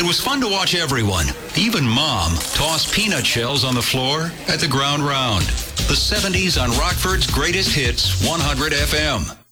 It was fun to watch everyone, even Mom, toss peanut shells on the floor at the ground round. The 70s on Rockford's Greatest Hits 100 FM.